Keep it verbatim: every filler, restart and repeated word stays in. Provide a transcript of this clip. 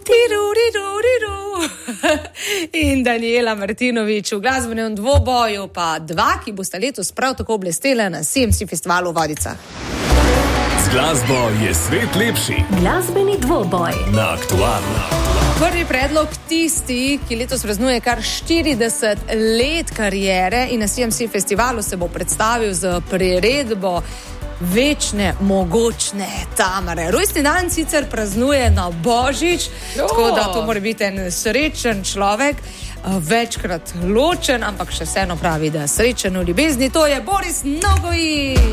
In Daniela Martinović v glasbenem dvoboju, pa dva, ki bosta letos prav tako blestela na C M C festivalu v Vodicah. Z glasbo je svet lepši. Glasbeni dvoboj Na Aktualno. Prvi predlog tisti, ki letos praznuje kar štirideset let kariere in na C M C festivalu se bo predstavil z priredbo Večne, mogočne Tamare. Rojstni dan sicer praznuje na Božič, jo. Tako da to mora biti en srečen človek, večkrat ločen, ampak še vseeno pravi, da srečen v ljubezni. To je Boris Nogović.